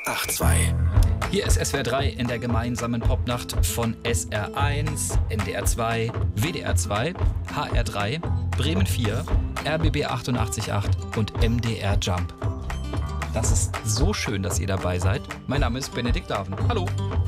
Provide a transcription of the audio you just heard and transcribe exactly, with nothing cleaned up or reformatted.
acht zwei. Hier ist S W R drei in der gemeinsamen Popnacht von S R eins, N D R zwei, W D R zwei, H R drei, Bremen vier, R B B achtundachtzig Komma acht und M D R Jump. Das ist so schön, dass ihr dabei seid. Mein Name ist Benedikt Daven. Hallo.